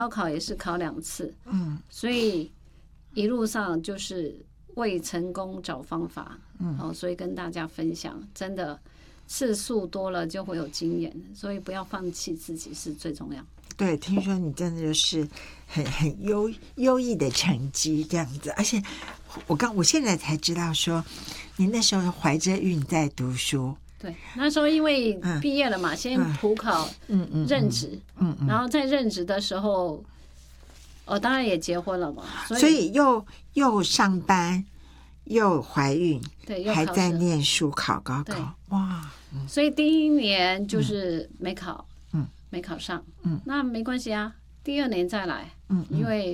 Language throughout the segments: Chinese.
高考也是考2次，所以一路上就是为成功找方法，所以跟大家分享，真的次数多了就会有经验，所以不要放弃自己是最重要。 对，听说你真的就是很优异的成绩这样子，而且我现在才知道说，你那时候怀着孕在读书。 对，那时候因为毕业了嘛，先普考，任职，然后在任职的时候，当然也结婚了嘛，所以又上班又怀孕， 对，又还在念书考高考，哇！ 所以第1年就是没考，没考上，那没关系啊，第2年再来，因为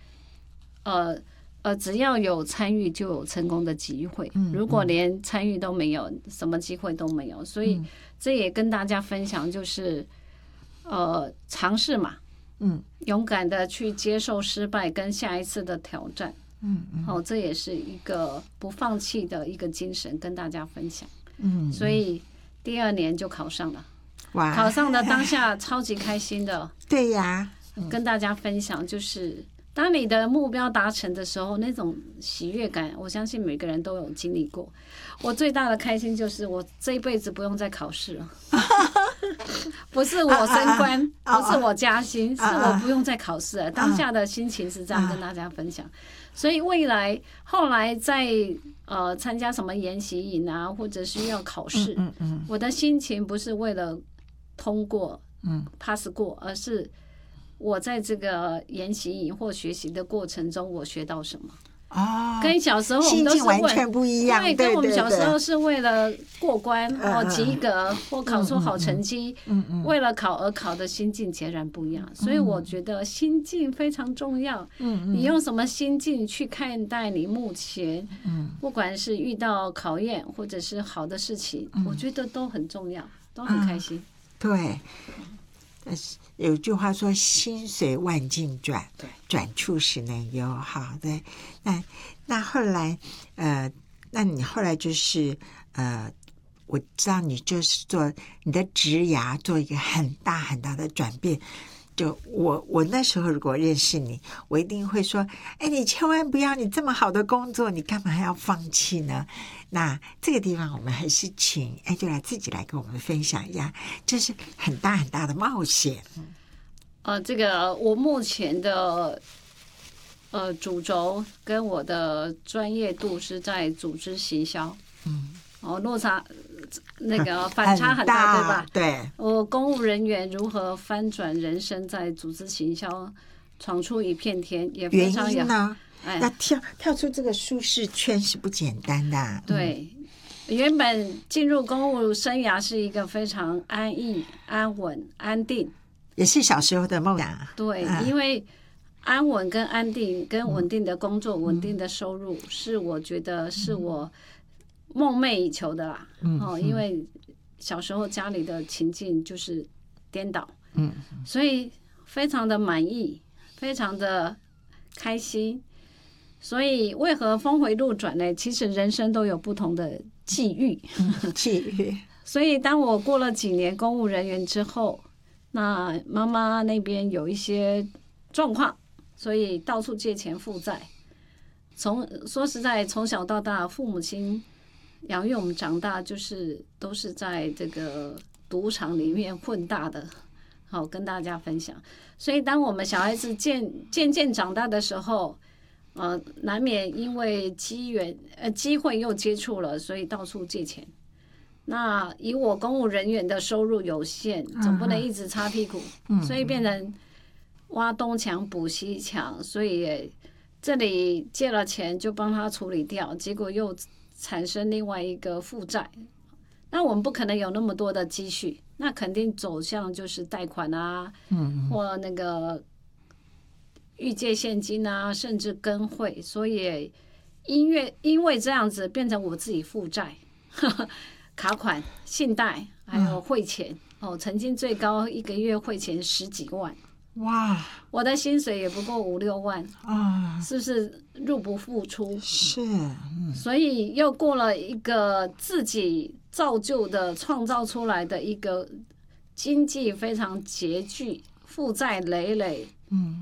只要有参与就有成功的机会，如果连参与都没有，什么机会都没有，所以这也跟大家分享，就是尝试嘛，勇敢的去接受失败跟下一次的挑战，这也是一个不放弃的一个精神，跟大家分享，所以第2年就考上了。 哇！ 考上的当下超级开心的， 对呀， 跟大家分享，就是当你的目标达成的时候，那种喜悦感，我相信每个人都有经历过。我最大的开心就是我这一辈子不用再考试了，不是我升官，不是我加薪，是我不用再考试了。当下的心情是这样跟大家分享，所以后来在参加什么研习营啊，或者是要考试，我的心情不是为了通过pass 过，而是我在这个研习营或学习的过程中我学到什么。跟小时候我们都是心境完全不一样， 对，跟我们小时候是为了过关及格或考出好成绩，为了考而考的心境截然不一样，所以我觉得心境非常重要。你用什么心境去看待你目前不管是遇到考验或者是好的事情，我觉得都很重要，都很开心。 对，有句话说心随万境转，转处使能忧。好的，那后来那你后来就是我知道你就是做你的职涯做一个很大很大的转变。就我那时候如果认识你，我一定会说，哎，你千万不要，你这么好的工作，你干嘛还要放弃呢？那这个地方我们还是请Angela自己来跟我们分享一下，这是很大很大的冒险。 这个我目前的主轴跟我的专业度是在组织行销，落差那个反差很大，对吧？ 对， 我公务人员如何翻转人生，在组织行销闯出一片天，也非常有。原因呢？ 要跳出这个舒适圈是不简单的。 对，原本进入公务生涯是一个非常安逸、安稳、安定， 也是小时候的梦想。 对，因为安稳跟安定跟稳定的工作、稳定的收入，是我觉得是我梦寐以求的啦。因为小时候家里的情境就是颠倒，所以非常的满意，非常的开心。所以为何峰回路转呢？其实人生都有不同的际遇，所以当我过了几年公务人员之后，那妈妈那边有一些状况，所以到处借钱负债。说实在，从小到大，父母亲养育我们长大，就是都是在这个赌场里面混大的。好，跟大家分享。所以当我们小孩子渐渐长大的时候，难免因为机会又接触了，所以到处借钱。那以我公务人员的收入有限，总不能一直擦屁股，所以变成挖东墙补西墙，所以这里借了钱就帮他处理掉，结果又产生另外一个负债。那我们不可能有那么多的积蓄，那肯定走向就是贷款啊，或那个预借现金啊，甚至跟汇。所以因为这样子变成我自己负债，卡款、信贷还有汇钱。曾经最高一个月汇钱10几万。 哇！ 我的薪水也不过5、6万啊，是不是入不敷出？ 是， 所以又过了一个自己造就的、创造出来的一个经济非常拮据、负债累累，